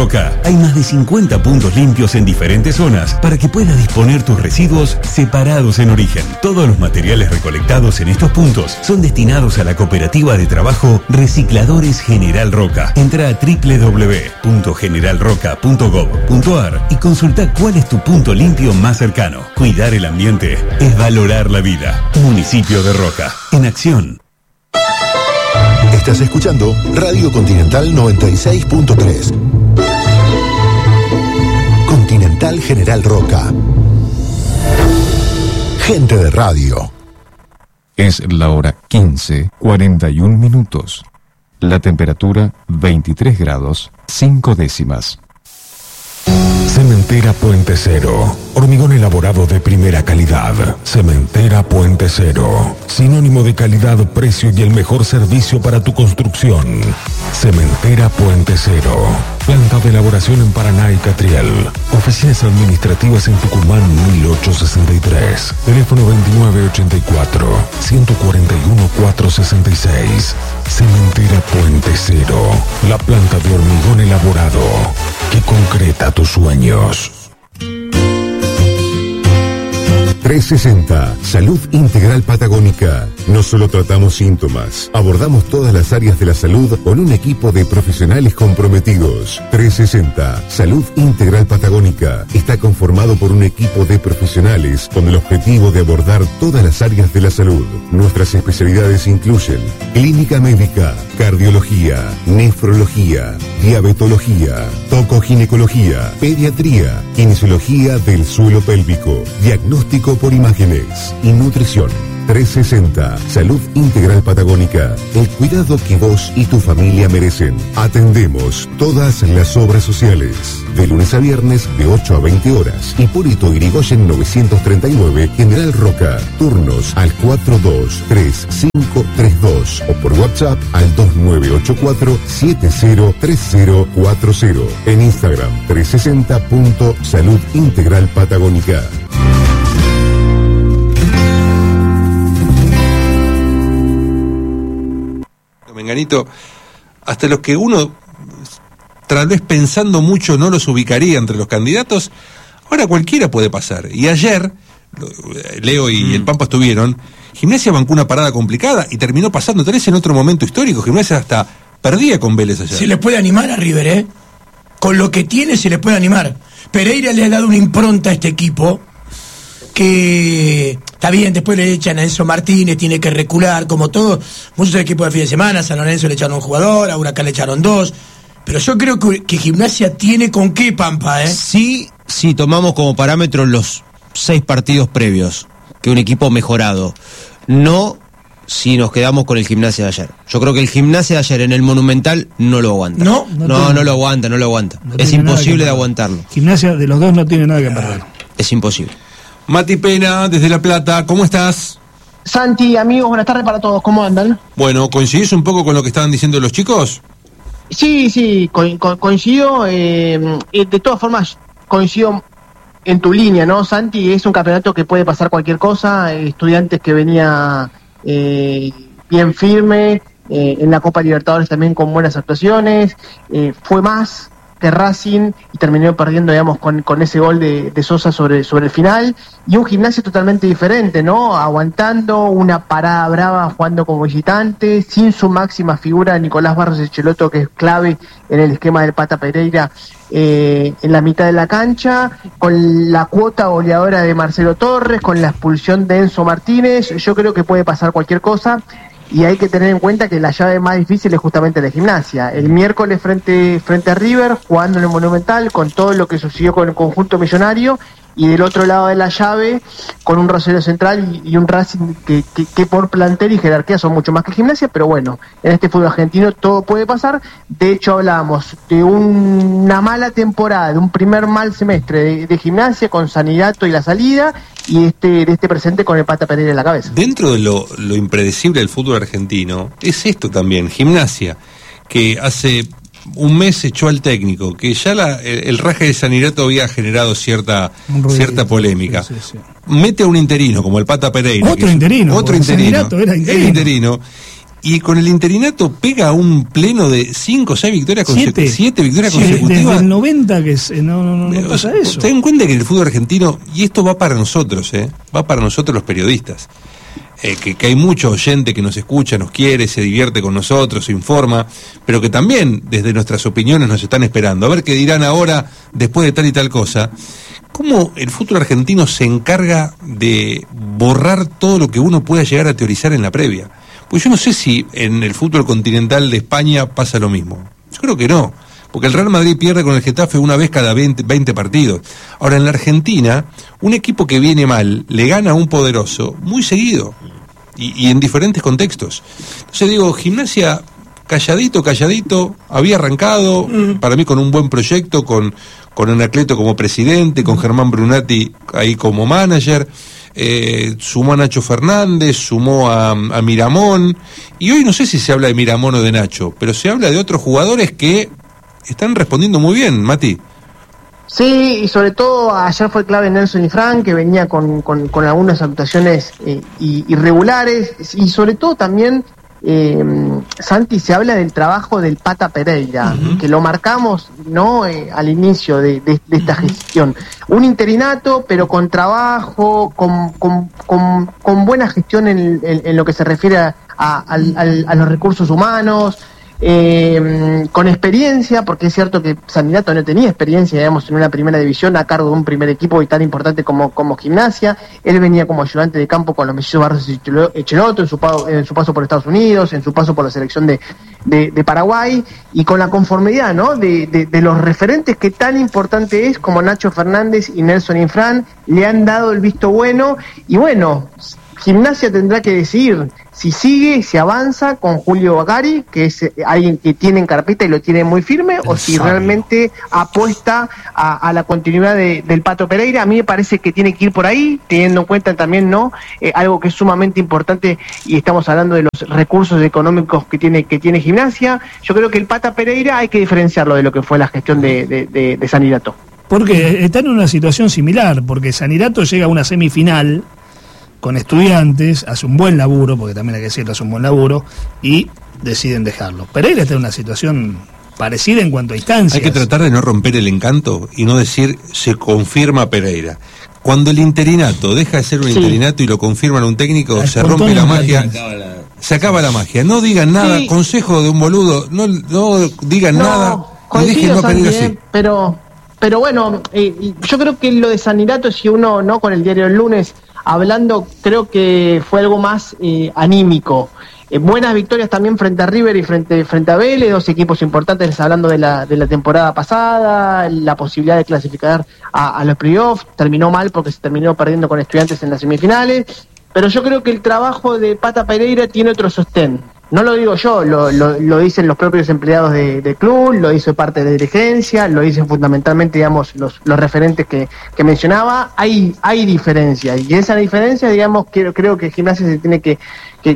Roca. Hay más de 50 puntos limpios en diferentes zonas para que puedas disponer tus residuos separados en origen. Todos los materiales recolectados en estos puntos son destinados a la cooperativa de trabajo Recicladores General Roca. Entra a www.generalroca.gov.ar y consulta cuál es tu punto limpio más cercano. Cuidar el ambiente es valorar la vida. Municipio de Roca. En acción. Estás escuchando Radio Continental 96.3. Continental General Roca. Gente de radio. Es la hora 15:41 minutos. La temperatura 23 grados 5 décimas. Cementera Puente Cero. Hormigón elaborado de primera calidad. Cementera Puente Cero. Sinónimo de calidad, precio y el mejor servicio para tu construcción. Cementera Puente Cero. Planta de elaboración en Paraná y Catriel. Oficinas administrativas en Tucumán 1863. Teléfono 2984-141-466. Cementera Puente Cero. La planta de hormigón elaborado que concreta tus sueños. 360, Salud Integral Patagónica. No solo tratamos síntomas, abordamos todas las áreas de la salud con un equipo de profesionales comprometidos. 360, Salud Integral Patagónica. Está conformado por un equipo de profesionales con el objetivo de abordar todas las áreas de la salud. Nuestras especialidades incluyen clínica médica, cardiología, nefrología, diabetología, tocoginecología, pediatría, kinesiología del suelo pélvico, diagnóstico por imágenes y nutrición. 360, Salud Integral Patagónica. El cuidado que vos y tu familia merecen. Atendemos todas las obras sociales. De lunes a viernes de 8 a 20 horas. Hipólito Yrigoyen 939, General Roca. Turnos al 423532 o por WhatsApp al 2984-703040. En Instagram 360.Salud Integral Patagónica. Menganito, hasta los que uno tal vez pensando mucho no los ubicaría entre los candidatos, ahora cualquiera puede pasar. Y ayer, Leo y el Pampa estuvieron, Gimnasia bancó una parada complicada y terminó pasando. Tal vez en otro momento histórico, Gimnasia hasta perdía con Vélez ayer. Se le puede animar a River, ¿eh? Con lo que tiene se le puede animar. Pereira le ha dado una impronta a este equipo que está bien, después le echan a Enzo Martínez, tiene que recular, como todos, muchos equipos de fin de semana. San Lorenzo le echaron un jugador, a Huracán le echaron dos, pero yo creo que Gimnasia tiene con qué, Pampa, ¿eh? Sí, tomamos como parámetro los 6 partidos previos, que un equipo mejorado, no si nos quedamos con el Gimnasia de ayer. Yo creo que el Gimnasia de ayer en el Monumental no lo aguanta. No lo aguanta. Es imposible de aguantarlo. Gimnasia de los dos no tiene nada que perder. Es imposible. Mati Pena, desde La Plata, ¿cómo estás? Santi, amigos, buenas tardes para todos, ¿cómo andan? Bueno, ¿coincidís un poco con lo que estaban diciendo los chicos? Sí, coincido, de todas formas coincido en tu línea, ¿no, Santi? Es un campeonato que puede pasar cualquier cosa. Estudiantes que venía bien firme, en la Copa Libertadores también con buenas actuaciones, fue más que Racing y terminó perdiendo, digamos, con ese gol de Sosa sobre el final, y un Gimnasia totalmente diferente, ¿no? Aguantando una parada brava, jugando como visitante, sin su máxima figura, Nicolás Barros Echeloto, que es clave en el esquema del Pata Pereira, en la mitad de la cancha, con la cuota goleadora de Marcelo Torres, con la expulsión de Enzo Martínez. Yo creo que puede pasar cualquier cosa. Y hay que tener en cuenta que la llave más difícil es justamente la Gimnasia. El miércoles frente a River, jugando en el Monumental, con todo lo que sucedió con el conjunto millonario, y del otro lado de la llave, con un Rosario Central y un Racing que por plantel y jerarquía son mucho más que Gimnasia, pero bueno, en este fútbol argentino todo puede pasar. De hecho, hablábamos de una mala temporada, de un primer mal semestre de Gimnasia, con Sanidad y la salida, y de este presente con el Pata Pereira en la cabeza. Dentro de lo impredecible del fútbol argentino, es esto también, Gimnasia, que hace un mes echó al técnico, que ya el raje de Sanirato había generado cierta polémica. Sí. Mete a un interino como el Pata Pereira. Otro interino. Sanirato era interino. y con el interinato pega un pleno de 5 o 6 victorias consecutivas. 7 victorias consecutivas. Desde el 90 que no pasa eso. Ten en cuenta que el fútbol argentino, y esto va para nosotros, va para nosotros los periodistas, que hay mucho oyente que nos escucha, nos quiere, se divierte con nosotros, se informa, pero que también desde nuestras opiniones nos están esperando. A ver qué dirán ahora, después de tal y tal cosa. ¿Cómo el fútbol argentino se encarga de borrar todo lo que uno pueda llegar a teorizar en la previa? Pues yo no sé si en el fútbol continental de España pasa lo mismo. Yo creo que no, porque el Real Madrid pierde con el Getafe una vez cada 20 partidos. Ahora, en la Argentina, un equipo que viene mal le gana a un poderoso muy seguido y en diferentes contextos. Entonces digo, Gimnasia calladito, había arrancado, para mí con un buen proyecto, con Anacleto como presidente, con Germán Brunati ahí como manager, sumó a Nacho Fernández, sumó a Miramón, y hoy no sé si se habla de Miramón o de Nacho, pero se habla de otros jugadores que están respondiendo muy bien, Mati. Sí, y sobre todo ayer fue clave Nelson Infran, que venía con algunas actuaciones irregulares, y sobre todo también Santi, se habla del trabajo del Pata Pereira, que lo marcamos al inicio de esta gestión. Un interinato, pero con trabajo, con buena gestión en lo que se refiere a los recursos humanos, con experiencia, porque es cierto que Saninato no tenía experiencia, digamos, en una primera división a cargo de un primer equipo y tan importante como Gimnasia. Él venía como ayudante de campo con los mellizos Barros y Echeloto en su paso por Estados Unidos, en su paso por la selección de Paraguay, y con la conformidad, ¿no?, de los referentes que tan importante es como Nacho Fernández y Nelson Infran, le han dado el visto bueno, y bueno, Gimnasia tendrá que decidir si sigue, si avanza con Julio Bacari, que es alguien que tiene en carpeta y lo tiene muy firme, o si realmente apuesta a la continuidad del Pato Pereira. A mí me parece que tiene que ir por ahí, teniendo en cuenta también algo que es sumamente importante, y estamos hablando de los recursos económicos que tiene Gimnasia. Yo creo que el Pata Pereira hay que diferenciarlo de lo que fue la gestión de Sanirato. Porque está en una situación similar, porque Sanirato llega a una semifinal con Estudiantes, hace un buen laburo, porque también hay que decirlo, hace un buen laburo, y deciden dejarlo. Pereira está en una situación parecida en cuanto a instancias. Hay que tratar de no romper el encanto y no decir se confirma Pereira. Cuando el interinato deja de ser un interinato y lo confirman un técnico, se rompe la magia, se acaba la magia. No digan nada, consejo de un boludo, no digan nada, y déjenlo a Pereira así. Pero bueno, yo creo que lo de Sanirato, si uno con el diario El Lunes hablando, creo que fue algo más anímico. Buenas victorias también frente a River y frente a Vélez, dos equipos importantes, hablando de la temporada pasada, la posibilidad de clasificar a los playoffs. Terminó mal porque se terminó perdiendo con Estudiantes en las semifinales, pero yo creo que el trabajo de Pata Pereira tiene otro sostén. No lo digo yo, lo dicen los propios empleados del club, lo dice parte de la dirigencia, lo dicen fundamentalmente, digamos, los referentes que mencionaba. Hay diferencia, y esa diferencia, digamos, creo que Gimnasia se tiene que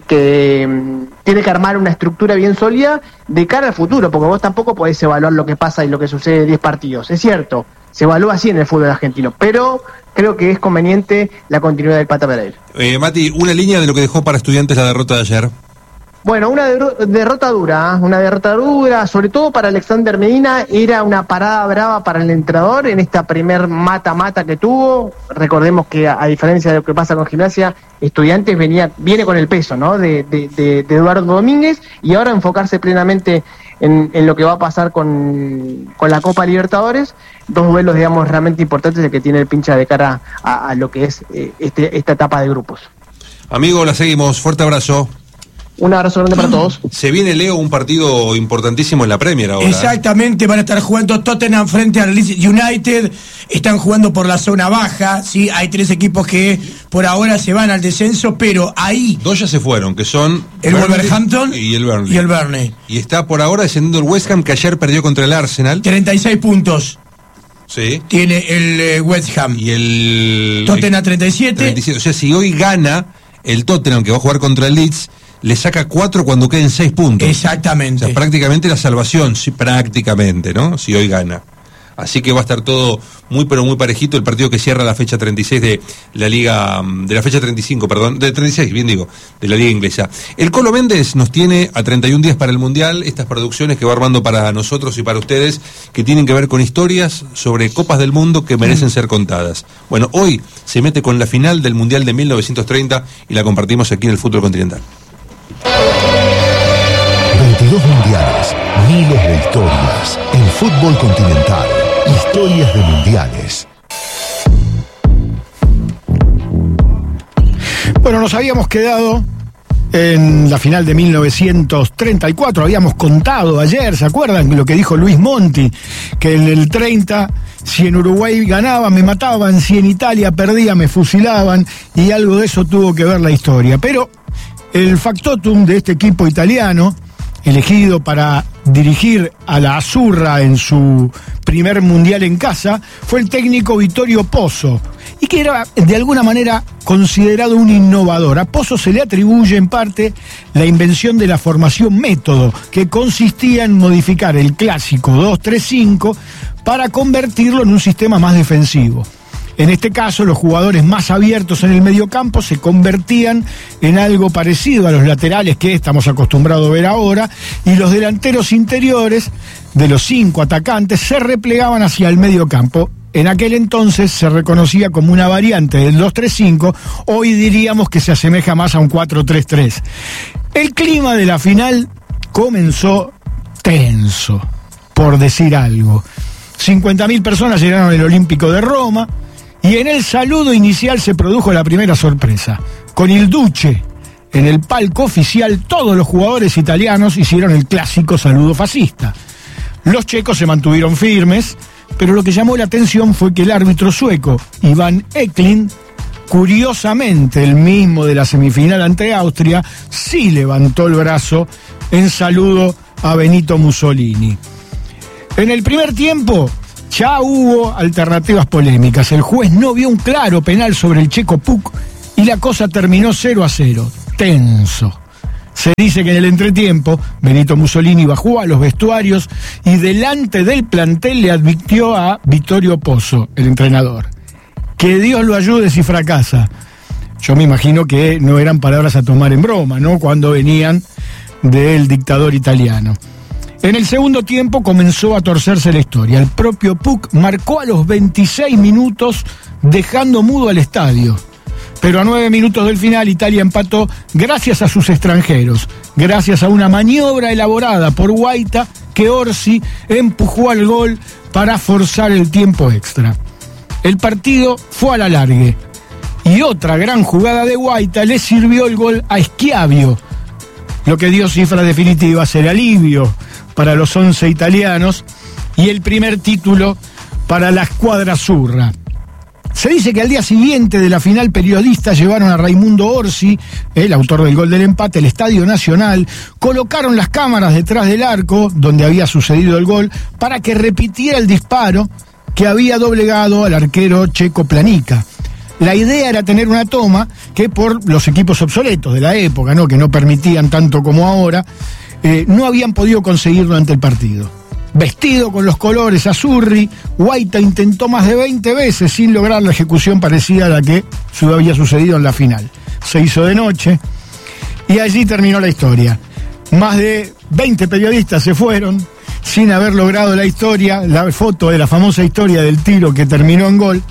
armar una estructura bien sólida de cara al futuro, porque vos tampoco podés evaluar lo que pasa y lo que sucede en 10 partidos. Es cierto, se evalúa así en el fútbol argentino, pero creo que es conveniente la continuidad del Pata Pereira. Mati, una línea de lo que dejó para Estudiantes la derrota de ayer. Bueno, una derrota dura, sobre todo para Alexander Medina. Era una parada brava para el entrenador en esta primer mata-mata que tuvo. Recordemos que, a diferencia de lo que pasa con Gimnasia, Estudiantes viene con el peso, ¿no?, de Eduardo Domínguez, y ahora enfocarse plenamente en lo que va a pasar con la Copa Libertadores. Dos duelos, digamos, realmente importantes de que tiene el pincha de cara a lo que es esta etapa de grupos. Amigo, la seguimos. Fuerte abrazo. Un abrazo grande para todos. Se viene, Leo, un partido importantísimo en la Premier ahora. Exactamente, van a estar jugando Tottenham frente al Leeds United. Están jugando por la zona baja, ¿sí? Hay 3 equipos que por ahora se van al descenso, pero ahí... 2 ya se fueron, que son... El Wolverhampton y el Burnley. Y está por ahora descendiendo el West Ham, que ayer perdió contra el Arsenal. 36 puntos. Sí. Tiene el West Ham. Y el... Tottenham 37. O sea, si hoy gana el Tottenham, que va a jugar contra el Leeds, le saca 4 cuando queden 6 puntos. Exactamente. O sea, prácticamente la salvación, sí, prácticamente, ¿no? Si hoy gana. Así que va a estar todo muy pero muy parejito. El partido que cierra la fecha 36 de la Liga, de la fecha 35, perdón, de 36, bien digo, de la Liga Inglesa. El Colo Méndez nos tiene a 31 días para el Mundial, estas producciones que va armando para nosotros y para ustedes, que tienen que ver con historias sobre Copas del Mundo que merecen ser contadas. Bueno, hoy se mete con la final del Mundial de 1930 y la compartimos aquí en el Fútbol Continental. 22 mundiales, miles de historias. El Fútbol Continental. Historias de mundiales. Bueno, nos habíamos quedado en la final de 1934, habíamos contado ayer, ¿se acuerdan lo que dijo Luis Monti? Que en el 30, si en Uruguay ganaba, me mataban, si en Italia perdía, me fusilaban, y algo de eso tuvo que ver la historia. Pero el factotum de este equipo italiano, elegido para dirigir a la Azzurra en su primer mundial en casa, fue el técnico Vittorio Pozzo, y que era de alguna manera considerado un innovador. A Pozzo se le atribuye en parte la invención de la formación método, que consistía en modificar el clásico 2-3-5 para convertirlo en un sistema más defensivo. En este caso, los jugadores más abiertos en el mediocampo se convertían en algo parecido a los laterales que estamos acostumbrados a ver ahora, y los delanteros interiores de los 5 atacantes se replegaban hacia el mediocampo. En aquel entonces se reconocía como una variante del 2-3-5, hoy diríamos que se asemeja más a un 4-3-3. El clima de la final comenzó tenso, por decir algo. 50.000 personas llegaron al Olímpico de Roma, y en el saludo inicial se produjo la primera sorpresa. Con il Duce en el palco oficial, todos los jugadores italianos hicieron el clásico saludo fascista. Los checos se mantuvieron firmes, pero lo que llamó la atención fue que el árbitro sueco, Iván Eklund, curiosamente el mismo de la semifinal ante Austria, sí levantó el brazo en saludo a Benito Mussolini. En el primer tiempo ya hubo alternativas polémicas. El juez no vio un claro penal sobre el checo Puk y la cosa terminó 0-0. Tenso. Se dice que en el entretiempo Benito Mussolini bajó a los vestuarios y delante del plantel le advirtió a Vittorio Pozzo, el entrenador, que Dios lo ayude si fracasa. Yo me imagino que no eran palabras a tomar en broma, ¿no?, cuando venían del dictador italiano. En el segundo tiempo comenzó a torcerse la historia. El propio Puk marcó a los 26 minutos, dejando mudo al estadio. Pero a 9 minutos del final Italia empató gracias a sus extranjeros, gracias a una maniobra elaborada por Guaita, que Orsi empujó al gol para forzar el tiempo extra. El partido fue a la largue, y otra gran jugada de Guaita le sirvió el gol a Schiavio, lo que dio cifra definitiva el alivio para los 11 italianos y el primer título para la escuadra azzurra. Se dice que al día siguiente de la final, periodistas llevaron a Raimundo Orsi, el autor del gol del empate, al Estadio Nacional, colocaron las cámaras detrás del arco donde había sucedido el gol para que repitiera el disparo que había doblegado al arquero checo Planica. La idea era tener una toma que, por los equipos obsoletos de la época, ¿no?, que no permitían tanto como ahora, no habían podido conseguir durante el partido. Vestido con los colores azzurri, Guaita intentó más de 20 veces sin lograr la ejecución parecida a la que había sucedido en la final. Se hizo de noche y allí terminó la historia. Más de 20 periodistas se fueron sin haber logrado la historia, la foto de la famosa historia del tiro que terminó en gol,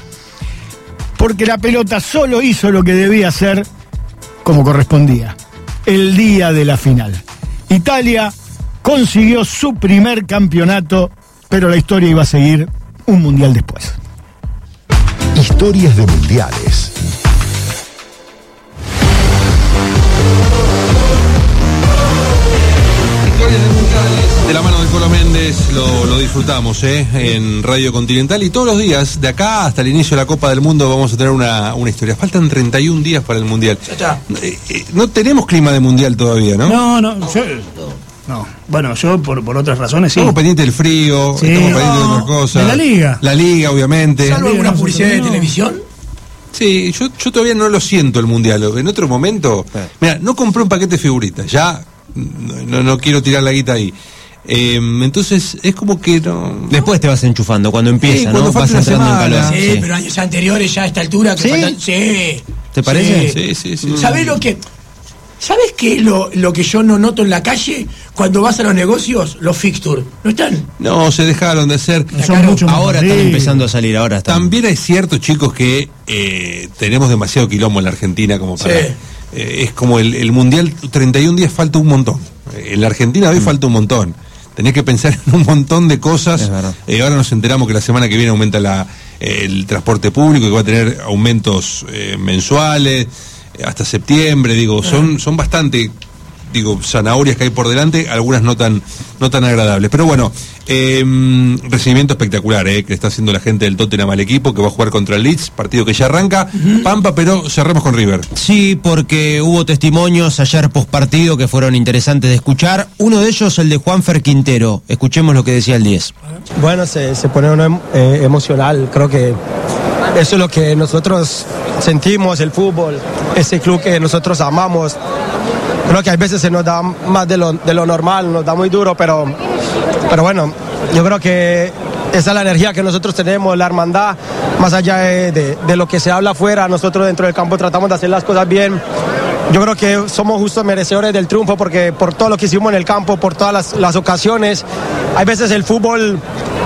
porque la pelota solo hizo lo que debía hacer como correspondía, el día de la final. Italia consiguió su primer campeonato, pero la historia iba a seguir un mundial después. Historias de mundiales. Historias de mundiales de la mano de Colo Méndez, lo disfrutamos en Radio Continental, y todos los días, de acá hasta el inicio de la Copa del Mundo, vamos a tener una historia. Faltan 31 días para el mundial. No tenemos clima de mundial todavía, ¿no? No, bueno, yo por otras razones sí. Estamos pendientes del frío, sí, estamos pendientes de otras cosas. De la liga. La liga, obviamente. ¿Salvo alguna publicidad de televisión? Sí, yo todavía no lo siento el mundial. En otro momento, mira, no compré un paquete de figuritas, ya no quiero tirar la guita ahí. Entonces es como que no. Después te vas enchufando, cuando empieza, Sí, ¿no? cuando Vas falta una entrando en semana. calor. Sí, pero años anteriores ya a esta altura que ¿Sí? faltan. Sí. ¿Te parece? Sí. ¿Sabés qué es lo que yo no noto en la calle? Cuando vas a los negocios, los fixtures. ¿No están? No, se dejaron de hacer. Son mucho más Ahora están partidos. empezando a salir, ahora están. También es cierto, chicos, que tenemos demasiado quilombo en la Argentina como para. Sí. Es como el Mundial, 31 días falta un montón. En la Argentina hoy falta un montón. Tenés que pensar en un montón de cosas. Es verdad. Ahora nos enteramos que la semana que viene aumenta el transporte público, que va a tener aumentos mensuales hasta septiembre. Digo, son bastante, zanahorias que hay por delante, algunas no tan agradables. Pero bueno, recibimiento espectacular que está haciendo la gente del Tottenham al equipo, que va a jugar contra el Leeds, partido que ya arranca. Pampa, pero cerramos con River. Sí, porque hubo testimonios ayer postpartido que fueron interesantes de escuchar. Uno de ellos, el de Juanfer Quintero. Escuchemos lo que decía el 10. Bueno, se pone uno emocional. Creo que eso es lo que nosotros sentimos, el fútbol, ese club que nosotros amamos. Creo que a veces se nos da más de lo normal, nos da muy duro, pero bueno, yo creo que esa es la energía que nosotros tenemos, la hermandad, más allá de lo que se habla afuera, nosotros dentro del campo tratamos de hacer las cosas bien. Yo creo que somos justos merecedores del triunfo porque por todo lo que hicimos en el campo, por todas las ocasiones. Hay veces el fútbol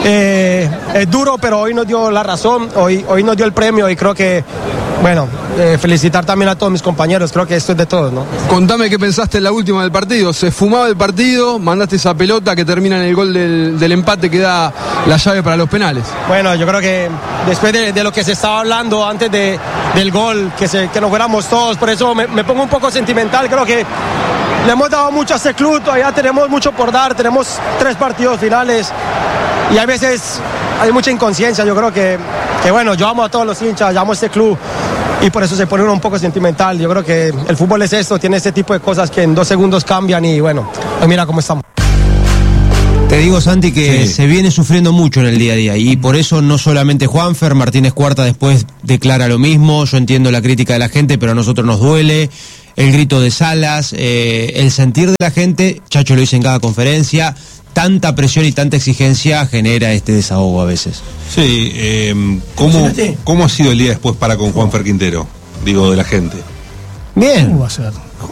es duro, pero hoy nos dio la razón, hoy nos dio el premio y creo que, bueno, felicitar también a todos mis compañeros, creo que esto es de todos, ¿no? Contame qué pensaste en la última del partido. Se fumaba el partido, mandaste esa pelota que termina en el gol del empate que da la llave para los penales. Bueno, yo creo que después de lo que se estaba hablando antes del gol, que nos fuéramos todos, por eso me pongo un poco sentimental. Creo que le hemos dado mucho a este club, todavía tenemos mucho por dar, tenemos 3 partidos finales y a veces hay mucha inconsciencia. Yo creo que bueno, yo amo a todos los hinchas, yo amo a este club y por eso se pone uno un poco sentimental. Yo creo que el fútbol es esto, tiene este tipo de cosas que en 2 segundos cambian y bueno, mira cómo estamos. Te digo, Santi, que Sí. se viene sufriendo mucho en el día a día y por eso no solamente Juanfer, Martínez Cuarta después declara lo mismo. Yo entiendo la crítica de la gente, pero a nosotros nos duele. El grito de Salas, el sentir de la gente, Chacho lo dice en cada conferencia, tanta presión y tanta exigencia genera este desahogo a veces. Sí, ¿cómo ha sido el día después para con Juanfer Quintero? Digo, de la gente. Bien. ¿Cómo va a ser?